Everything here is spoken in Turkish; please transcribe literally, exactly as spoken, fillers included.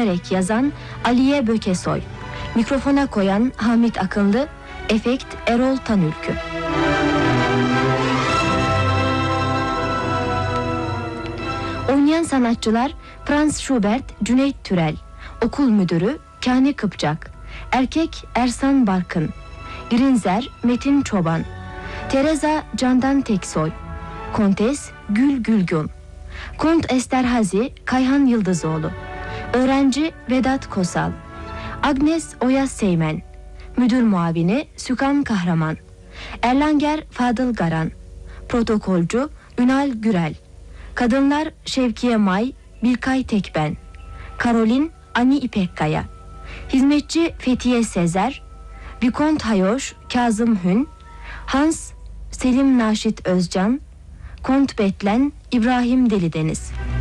seslendirerek yazan Aliye Bökesoy. Mikrofona koyan Hamit Akınlı. Efekt Erol Tanülkü. Oynayan sanatçılar Franz Schubert, Cüneyt Türel. Okul müdürü Kani Kıpçak. Erkek Ersan Barkın. Grinzer Metin Çoban. Teresa Candan Teksoy. Kontes Gül Gülgün. Kont Esterhazy Kayhan Yıldızoğlu. Öğrenci Vedat Kosal. Agnes Oyas Seymen. Müdür muavini Sükan Kahraman. Erlanger Fadıl Garan. Protokolcu Ünal Gürel. Kadınlar Şevkiye May, Bilkay Tekben. Karolin Ani İpekkaya. Hizmetçi Fethiye Sezer. Vikont Hayoş Kazım Hün. Hans Selim Naşit Özcan. Kont Betlen İbrahim Delideniz.